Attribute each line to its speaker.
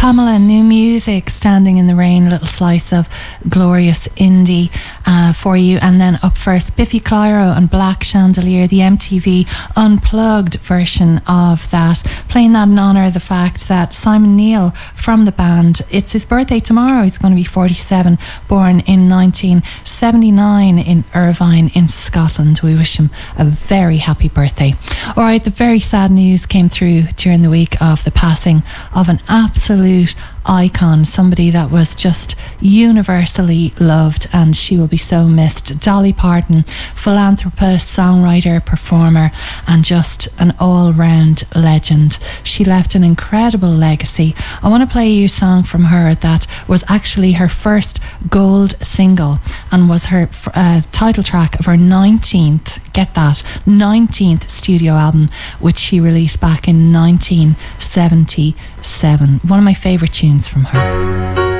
Speaker 1: Pamela, new music, Standing in the Rain, a little slice of glorious indie for you. And then up first, Biffy Clyro and Black Chandelier, the MTV unplugged version of that, playing that in honour of the fact that Simon Neil from the band, it's his birthday tomorrow. He's going to be 47, born in 1979 in Irvine in Scotland. We wish him a very happy birthday. Alright, the very sad news came through during the week of the passing of an absolute icon, somebody that was just universally loved, and she will be so missed. Dolly Parton, philanthropist, songwriter, performer, and just an all-round legend. She left an incredible legacy. I want to play you a song from her that was actually her first gold single and was her title track of her 19th, get that, 19th studio album, which she released back in 1977. One of my favourite tunes from her.